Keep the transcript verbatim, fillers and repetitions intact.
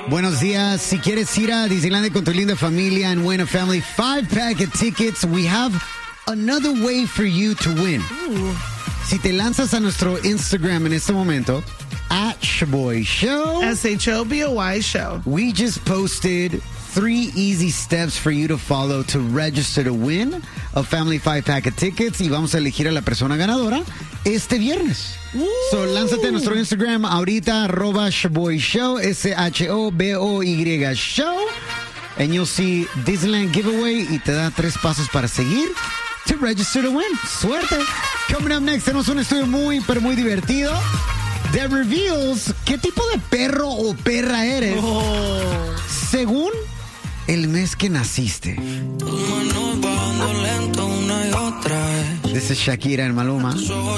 Buenos días. Si quieres ir a Disneyland con tu linda familia and win a family five pack of tickets, we have another way for you to win. Ooh. Si te lanzas a nuestro Instagram en este momento, at Shaboy Show. S H O B O Y Show. We just posted three easy steps for you to follow to register to win a family five pack of tickets, y vamos a elegir a la persona ganadora este viernes. Ooh. So, lánzate a nuestro Instagram ahorita, arroba Shaboy Show, S H O B O Y Show, and you'll see Disneyland Giveaway, y te da tres pasos para seguir to register to win. Suerte. Coming up next, tenemos un estudio muy, pero muy divertido that reveals qué tipo de perro o perra eres Oh. según el mes que naciste. This is Shakira and Maluma.